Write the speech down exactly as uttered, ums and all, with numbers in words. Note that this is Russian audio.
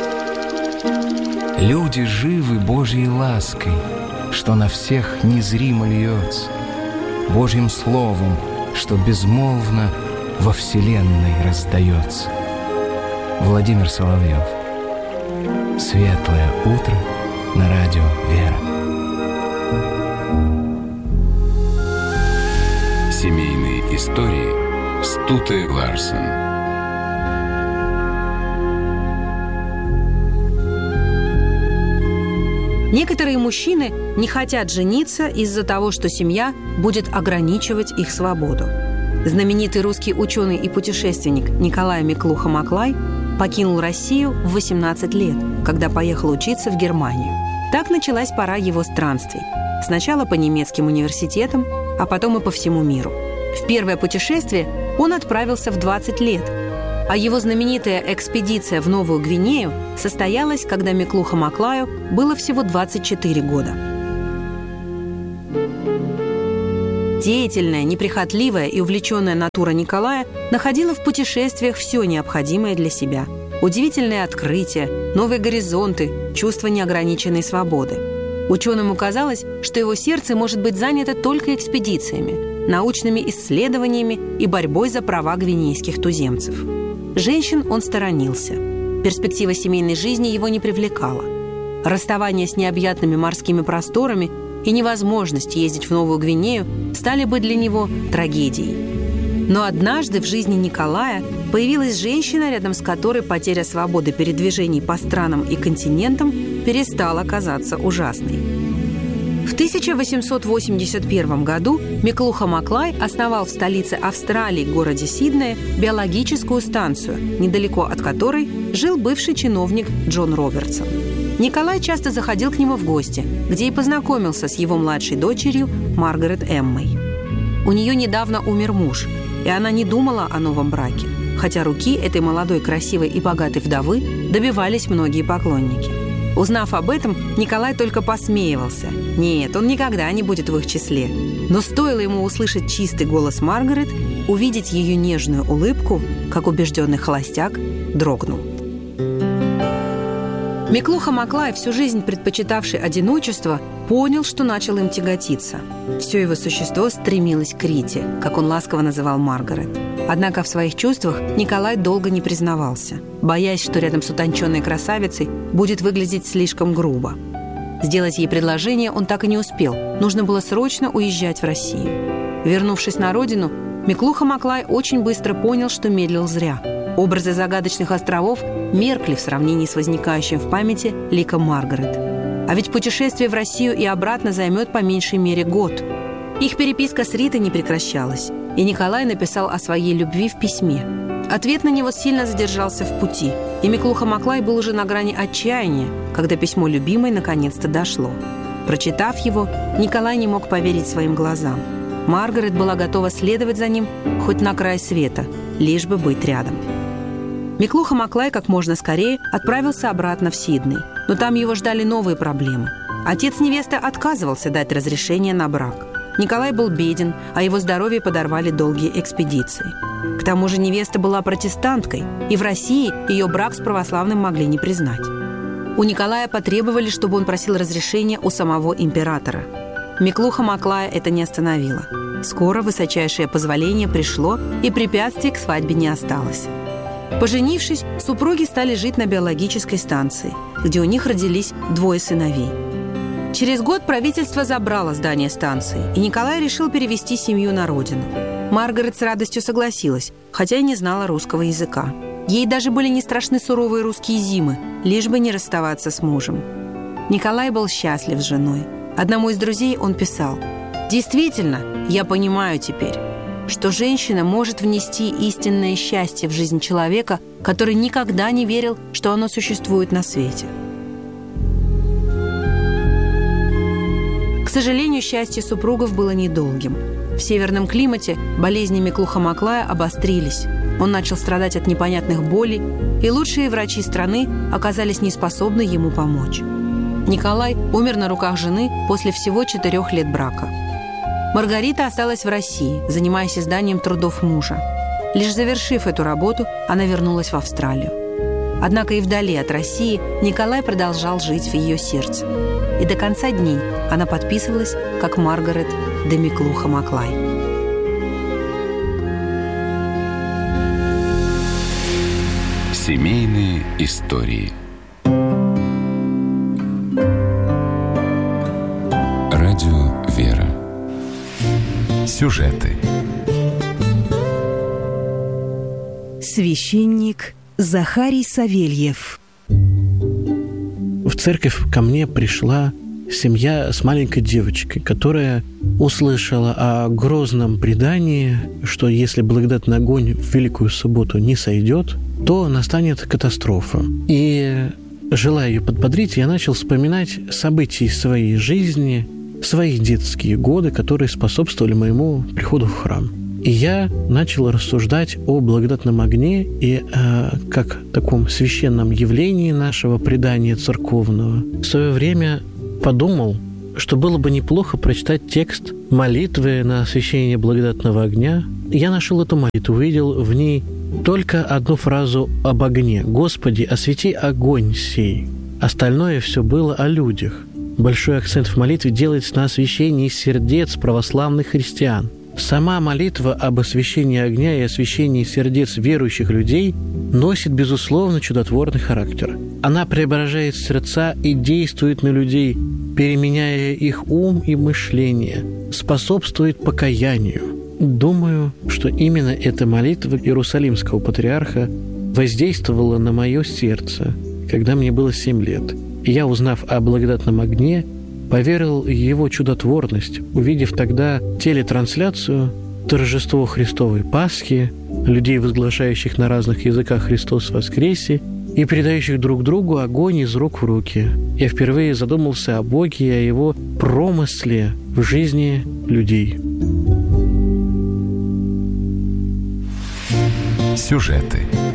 Люди живы Божьей лаской, что на всех незримо льется, Божьим словом, что безмолвно во вселенной раздается. Владимир Соловьев. Светлое утро на радио «Вера». Семейные истории с Тутой Ларсен. Некоторые мужчины не хотят жениться из-за того, что семья будет ограничивать их свободу. Знаменитый русский ученый и путешественник Николай Миклуха-Маклай покинул Россию в восемнадцать лет, когда поехал учиться в Германию. Так началась пора его странствий. Сначала по немецким университетам, а потом и по всему миру. В первое путешествие он отправился в двадцать лет, а его знаменитая экспедиция в Новую Гвинею состоялась, когда Миклуха-Маклаю было всего двадцать четыре года. Деятельная, неприхотливая и увлеченная натура Николая находила в путешествиях все необходимое для себя. Удивительные открытия, новые горизонты, чувство неограниченной свободы. Ученому казалось, что его сердце может быть занято только экспедициями, научными исследованиями и борьбой за права гвинейских туземцев. Женщин он сторонился. Перспектива семейной жизни его не привлекала. Расставание с необъятными морскими просторами и невозможность ездить в Новую Гвинею стали бы для него трагедией. Но однажды в жизни Николая появилась женщина, рядом с которой потеря свободы передвижений по странам и континентам перестала казаться ужасной. В тысяча восемьсот восемьдесят первом году Миклуха-Маклай основал в столице Австралии, городе Сиднее, биологическую станцию, недалеко от которой жил бывший чиновник Джон Робертсон. Николай часто заходил к нему в гости, где и познакомился с его младшей дочерью Маргарет Эммой. У нее недавно умер муж, и она не думала о новом браке, хотя руки этой молодой, красивой и богатой вдовы добивались многие поклонники. Узнав об этом, Николай только посмеивался. Нет, он никогда не будет в их числе. Но стоило ему услышать чистый голос Маргарет, увидеть ее нежную улыбку, как убежденный холостяк дрогнул. Миклуха-Маклай, всю жизнь предпочитавший одиночество, понял, что начал им тяготиться. Все его существо стремилось к Рите, как он ласково называл Маргарет. Однако в своих чувствах Николай долго не признавался, боясь, что рядом с утонченной красавицей будет выглядеть слишком грубо. Сделать ей предложение он так и не успел. Нужно было срочно уезжать в Россию. Вернувшись на родину, Миклуха-Маклай очень быстро понял, что медлил зря. Образы загадочных островов меркли в сравнении с возникающим в памяти ликом Маргарет. А ведь путешествие в Россию и обратно займет по меньшей мере год. Их переписка с Ритой не прекращалась, и Николай написал о своей любви в письме. Ответ на него сильно задержался в пути, и Миклуха-Маклай был уже на грани отчаяния, когда письмо любимой наконец-то дошло. Прочитав его, Николай не мог поверить своим глазам. Маргарет была готова следовать за ним хоть на край света, лишь бы быть рядом. Миклуха-Маклай как можно скорее отправился обратно в Сидней, но там его ждали новые проблемы. Отец невесты отказывался дать разрешение на брак. Николай был беден, а его здоровье подорвали долгие экспедиции. К тому же невеста была протестанткой, и в России ее брак с православным могли не признать. У Николая потребовали, чтобы он просил разрешения у самого императора. Миклуха-Маклая это не остановило. Скоро высочайшее позволение пришло, и препятствий к свадьбе не осталось. Поженившись, супруги стали жить на биологической станции, где у них родились двое сыновей. Через год правительство забрало здание станции, и Николай решил перевести семью на родину. Маргарет с радостью согласилась, хотя и не знала русского языка. Ей даже были не страшны суровые русские зимы, лишь бы не расставаться с мужем. Николай был счастлив с женой. Одному из друзей он писал: «Действительно, я понимаю теперь, что женщина может внести истинное счастье в жизнь человека, который никогда не верил, что оно существует на свете». К сожалению, счастье супругов было недолгим. В северном климате болезни Миклуха-Маклая обострились. Он начал страдать от непонятных болей, и лучшие врачи страны оказались неспособны ему помочь. Николай умер на руках жены после всего четырех лет брака. Маргарита осталась в России, занимаясь изданием трудов мужа. Лишь завершив эту работу, она вернулась в Австралию. Однако и вдали от России Николай продолжал жить в ее сердце. И до конца дней она подписывалась как Маргарет де Миклуха Маклай. Семейные истории. Радио «Вера». Сюжеты. Священник Захарий Савельев. В церковь ко мне пришла семья с маленькой девочкой, которая услышала о грозном предании, что если благодатный огонь в Великую Субботу не сойдет, то настанет катастрофа. И, желая ее подбодрить, я начал вспоминать события своей жизни, свои детские годы, которые способствовали моему приходу в храм. И я начал рассуждать о благодатном огне и э, как таком священном явлении нашего предания церковного. В свое время подумал, что было бы неплохо прочитать текст молитвы на освящение благодатного огня. Я нашел эту молитву, увидел в ней только одну фразу об огне. «Господи, освети огонь сей». Остальное все было о людях. Большой акцент в молитве делается на освящении сердец православных христиан. Сама молитва об освящении огня и освящении сердец верующих людей носит, безусловно, чудотворный характер. Она преображает сердца и действует на людей, переменяя их ум и мышление, способствует покаянию. Думаю, что именно эта молитва Иерусалимского патриарха воздействовала на мое сердце, когда мне было семь лет. И я, узнав о благодатном огне, поверил в его чудотворность, увидев тогда телетрансляцию торжество Христовой Пасхи, людей, возглашающих на разных языках «Христос воскресе» и передающих друг другу огонь из рук в руки. Я впервые задумался о Боге и о Его промысле в жизни людей. Сюжеты.